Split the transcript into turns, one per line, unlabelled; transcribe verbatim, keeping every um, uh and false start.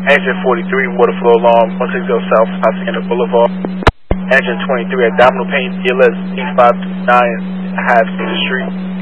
Engine forty-three, water flow alarm, one sixty South Hacienda Boulevard. Engine twenty-three, abdominal pain, D L S eight five two nine, half Cedar Street.